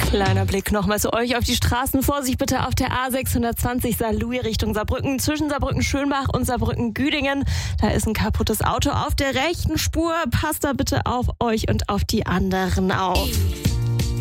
Kleiner Blick nochmal zu euch auf die Straßen. Vorsicht bitte auf der A620 Saarlouis Richtung Saarbrücken. Zwischen Saarbrücken-Schönbach und Saarbrücken-Güdingen. Da ist ein kaputtes Auto auf der rechten Spur. Passt da bitte auf euch und auf die anderen auf.